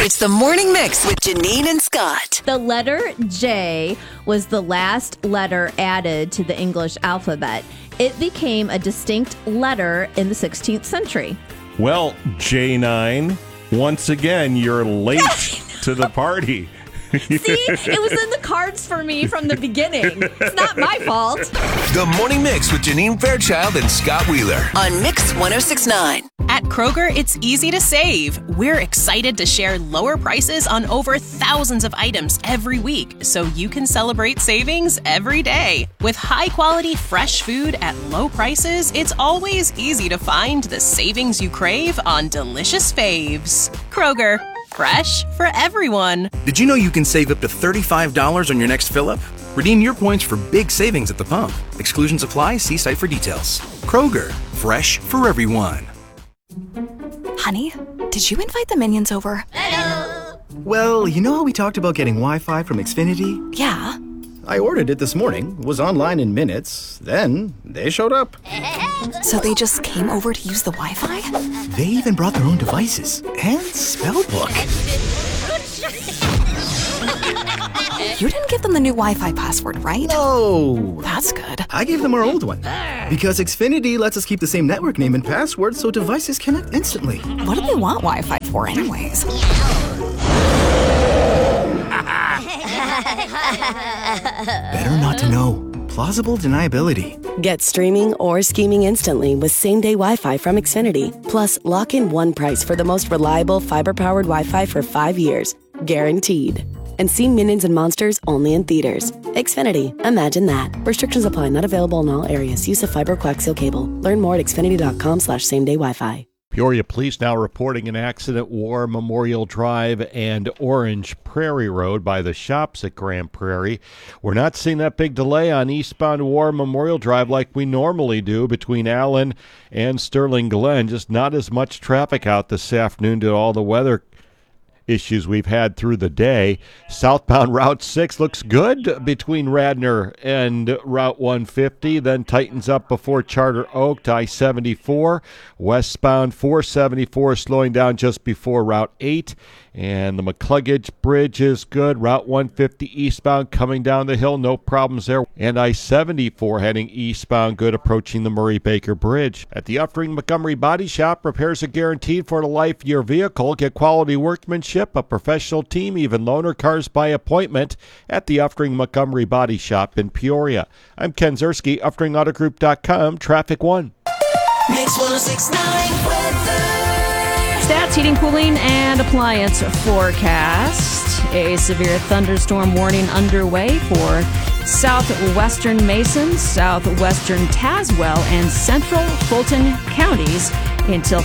It's the Morning Mix with Janine and Scott. The letter J was the last letter added to the English alphabet. It became a distinct letter in the 16th century. Well, J9, once again, you're late to the party. See, it was in the cards for me from the beginning. It's not my fault. The Morning Mix with Janine Fairchild and Scott Wheeler. On Mix 106.9. At Kroger, it's easy to save. We're excited to share lower prices on over thousands of items every week, so you can celebrate savings every day. With high-quality, fresh food at low prices, it's always easy to find the savings you crave on delicious faves. Kroger, fresh for everyone. Did you know you can save up to $35 on your next fill-up? Redeem your points for big savings at the pump. Exclusions apply. See site for details. Kroger, fresh for everyone. Honey, did you invite the minions over? Hello. Well, you know how we talked about getting Wi-Fi from Xfinity? Yeah. I ordered it this morning, was online in minutes, then they showed up. So they just came over to use the Wi-Fi? They even brought their own devices and spell book. You didn't give them the new Wi-Fi password, right? No. That's good. I gave them our old one. Because Xfinity lets us keep the same network name and password so devices connect instantly. What do they want Wi-Fi for anyways? Better not to know. Plausible deniability. Get streaming or scheming instantly with same-day Wi-Fi from Xfinity. Plus, lock in one price for the most reliable fiber-powered Wi-Fi for 5 years. Guaranteed. And see Minions and Monsters only in theaters. Xfinity. Imagine that. Restrictions apply. Not available in all areas. Use of fiber coaxial cable. Learn more at xfinity.com/same-day Wi-Fi. Peoria Police now reporting an accident. War Memorial Drive and Orange Prairie Road by the shops at Grand Prairie. We're not seeing that big delay on eastbound War Memorial Drive like we normally do between Allen and Sterling Glen. Just not as much traffic out this afternoon due to all the weather issues we've had through the day. Southbound Route 6 looks good between Radnor and Route 150, then tightens up before Charter Oak to I-74. Westbound 474 slowing down just before Route 8. And the McCluggage Bridge is good. Route 150 eastbound coming down the hill, no problems there. And I-74 heading eastbound, good approaching the Murray-Baker Bridge. At the Uftring Montgomery Body Shop, repairs are guaranteed for the life of your vehicle. Get quality workmanship, a professional team, even loaner cars by appointment at the Uftring Montgomery Body Shop in Peoria. I'm Ken Zerski, UfteringAutoGroup.com, Traffic 1. Mix 106.9 weather. Stats, heating, cooling, and appliance forecast. A severe thunderstorm warning underway for southwestern Mason, southwestern Tazewell, and central Fulton counties until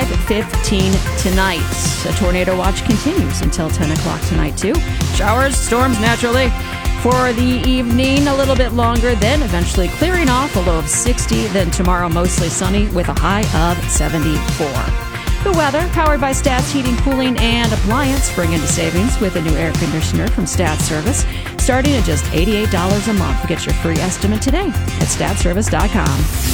5:15 tonight. A tornado watch continues until 10 o'clock tonight, too. Showers, storms, naturally. For the evening, a little bit longer, then eventually clearing off, a low of 60. Then tomorrow, mostly sunny with a high of 74. The weather, powered by Stats Heating, Cooling, and Appliance. Bring into savings with a new air conditioner from Stats Service, starting at just $88 a month. Get your free estimate today at statsservice.com.